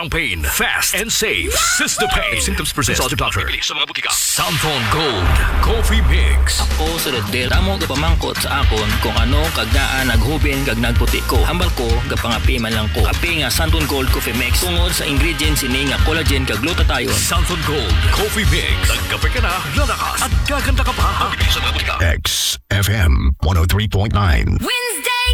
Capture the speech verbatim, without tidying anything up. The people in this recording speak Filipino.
strong pain, fast and safe. Cystopain. If symptoms persist, consult your doctor. Sa mga butika. Santon Gold Coffee Mix. Ako sa Del, damo gapamangkot sa akon kung ano kagdaan naghubin kag nagputi ko. Hambal ko gapangapiman lang ko. Kape nga Santon Gold Coffee Mix tungod sa ingredients ini nga collagen kag glutathione. Santon Gold Coffee Mix. Nagkape ka na, lalakas at gaganda ka pa. Sa mga butika. X F M one oh three point nine. Wednesday!